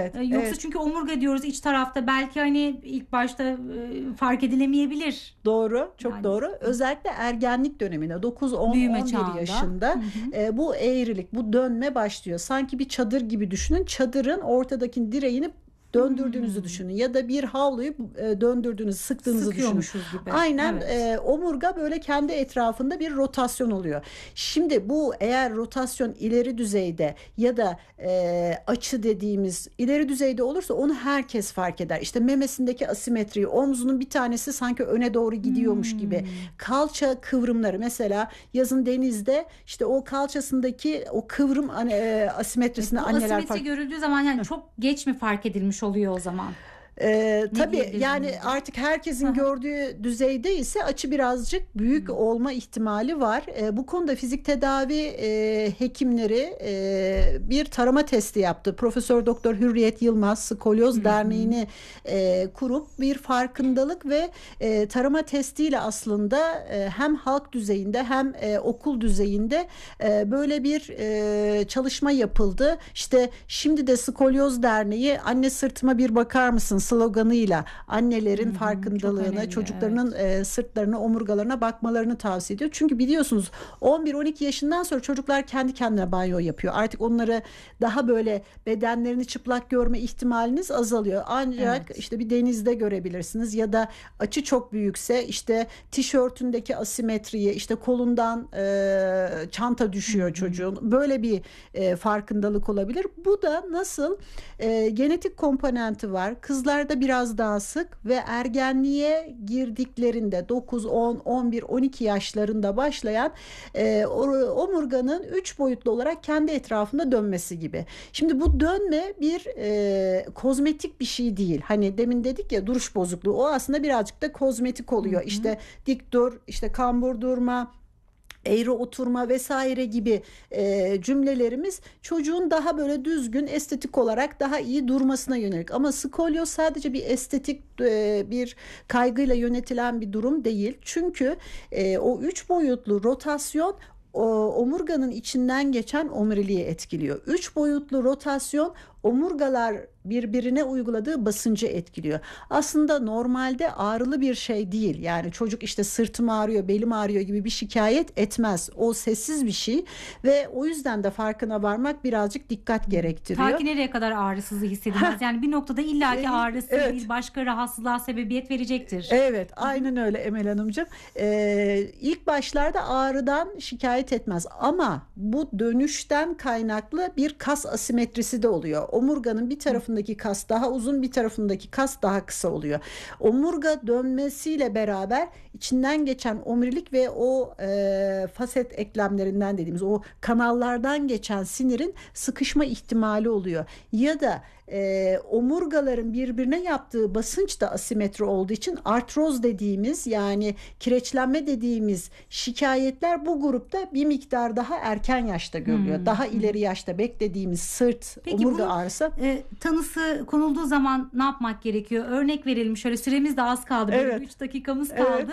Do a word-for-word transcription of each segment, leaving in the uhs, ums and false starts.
Evet, Yoksa evet. çünkü omurga diyoruz iç tarafta, belki hani ilk başta e, fark edilemeyebilir. Doğru, çok Yani doğru. Özellikle ergenlik döneminde dokuz, on, büyüme on bir çağında. Hı yaşında hı. e, bu eğrilik, bu dönme başlıyor. Sanki bir çadır gibi düşünün. Çadırın ortadaki direğini döndürdüğünüzü Hmm. düşünün ya da bir havluyu e, döndürdüğünüzü, sıktığınızı düşünün. Sıkıyormuşuz gibi. Aynen, Evet. e, omurga böyle kendi etrafında bir rotasyon oluyor. Şimdi bu eğer rotasyon ileri düzeyde ya da e, açı dediğimiz ileri düzeyde olursa onu herkes fark eder. İşte memesindeki asimetriyi, omzunun bir tanesi sanki öne doğru gidiyormuş gibi. Hmm. Kalça kıvrımları, mesela yazın denizde işte o kalçasındaki o kıvrım hani, e, E, asimetrisini bu anneler asimetri fark. görüldüğü zaman yani çok geç mi fark edilmiş oluyor o zaman? Ee, Ne tabii diyebiliriz bunun yani için? artık Hı herkesin hı. gördüğü düzeyde ise açı birazcık büyük Hmm. olma ihtimali var. Ee, bu konuda fizik tedavi e, hekimleri e, bir tarama testi yaptı. Profesör Doktor Hürriyet Yılmaz Hı Skolyoz hı. Derneği'ni e, kurup bir farkındalık ve e, tarama testiyle aslında e, hem halk düzeyinde hem e, okul düzeyinde e, böyle bir e, çalışma yapıldı. İşte şimdi de Skolyoz Derneği "Anne sırtıma bir bakar mısın" sloganıyla Hı annelerin hı. Çok farkındalığına, önemli, çocuklarının evet. e, sırtlarına, omurgalarına bakmalarını tavsiye ediyor. Çünkü biliyorsunuz on bir on iki yaşından sonra çocuklar kendi kendine banyo yapıyor. Artık onları daha böyle bedenlerini çıplak görme ihtimaliniz azalıyor. Ancak Evet. işte bir denizde görebilirsiniz ya da açı çok büyükse işte tişörtündeki asimetriyi, işte kolundan e, çanta Hı düşüyor hı. çocuğun. Böyle bir e, farkındalık olabilir. Bu da nasıl e, genetik komponenti var. Kızlarda biraz daha sık ve ergenliğe girdiklerinde dokuz, on, on bir, on iki yaşlarında başlayan e, omurganın üç boyutlu olarak kendi etrafında dönmesi gibi. Şimdi bu dönme bir e, kozmetik bir şey değil. Hani demin dedik ya, duruş bozukluğu, o aslında birazcık da kozmetik Hı oluyor. hı. İşte dik dur, işte kambur durma, eğri oturma vesaire gibi e, cümlelerimiz çocuğun daha böyle düzgün, estetik olarak daha iyi durmasına yönelik. Ama skolyoz sadece bir estetik e, bir kaygıyla yönetilen bir durum değil. Çünkü e, o üç boyutlu rotasyon o, omurganın içinden geçen omuriliği etkiliyor. Üç boyutlu rotasyon omurgalar birbirine uyguladığı basıncı etkiliyor. Aslında normalde ağrılı bir şey değil. Yani çocuk işte sırtım ağrıyor, belim ağrıyor gibi bir şikayet etmez. O sessiz bir şey ve o yüzden de farkına varmak birazcık dikkat Ta gerektiriyor. ki nereye kadar ağrısızlığı Heh, hissedilmez? Yani bir noktada illaki e, ağrısı evet. bir başka rahatsızlığa sebebiyet verecektir. Evet, Hı hı. aynen öyle Emel Hanımcığım. Ee, ilk başlarda ağrıdan şikayet etmez ama bu dönüşten kaynaklı bir kas asimetrisi de oluyor. Omurganın bir tarafındaki kas daha uzun, bir tarafındaki kas daha kısa oluyor. Omurga dönmesiyle beraber içinden geçen omurilik ve o e, faset eklemlerinden dediğimiz o kanallardan geçen sinirin sıkışma ihtimali oluyor. Ya da e, omurgaların birbirine yaptığı basınç da asimetri olduğu için artroz dediğimiz, yani kireçlenme dediğimiz şikayetler bu grupta bir miktar daha erken yaşta Hı görülüyor. Daha hı. ileri yaşta beklediğimiz sırt, Peki omurga bunun ağrısı. e, tanısı konulduğu zaman ne yapmak gerekiyor? Örnek verelim, şöyle süremiz de az kaldı, böyle bir Evet, üç dakikamız evet, kaldı.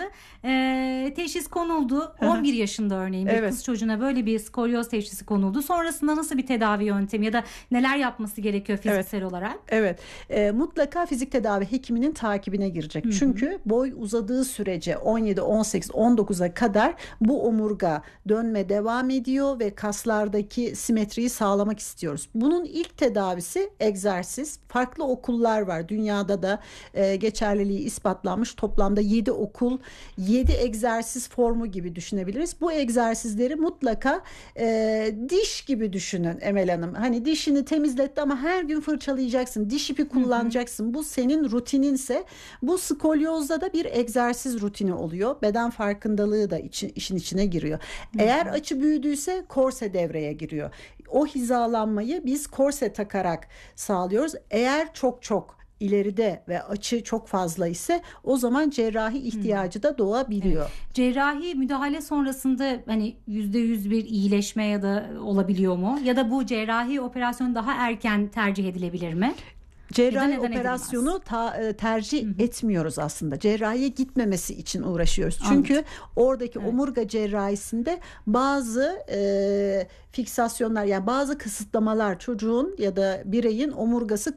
E, teşhis konuldu, on bir yaşında örneğin bir evet. kız çocuğuna böyle bir skolyoz teşhisi konuldu. Sonrasında nasıl bir tedavi yöntemi ya da neler yapması gerekiyor Evet. fiziksel olarak? Evet, e, mutlaka fizik tedavi hekiminin takibine girecek. Hı hı. Çünkü boy uzadığı sürece on yedi, on sekiz, on dokuza kadar bu omurga dönme devam ediyor ve kaslardaki simetriyi sağlamak istiyoruz. Bunun ilk tedavisi egzersiz. Farklı okullar var. Dünyada da e, geçerliliği ispatlanmış. Toplamda yedi okul, yedi egzersiz formu gibi düşünebiliriz. Bu egzersizleri mutlaka e, diş gibi düşünün Emel Hanım. Hani dişini temizletti ama her gün fırçalayacaksın. Diş ipi Hı hı. kullanacaksın. Bu senin rutininse, bu skolyozda da bir egzersiz rutini oluyor. Beden farkındalığı da için, işin içine giriyor. Hı Eğer hı. açı büyüdüyse korse devreye giriyor. O hizalanmayı biz korse takarak sağlıyoruz. Eğer çok çok ileride ve açı çok fazla ise o zaman cerrahi Hı. ihtiyacı da Evet. doğabiliyor. Cerrahi müdahale sonrasında hani yüzde yüz bir iyileşme ya da olabiliyor mu? Ya da bu cerrahi operasyon daha erken tercih edilebilir mi? Ya da Cerrahi neden edilmez? operasyonu ta, e, tercih Hı hı. etmiyoruz aslında. Cerrahiye gitmemesi için uğraşıyoruz. Anladım. Çünkü oradaki Evet. omurga cerrahisinde bazı e, fiksasyonlar, yani bazı kısıtlamalar çocuğun ya da bireyin omurgası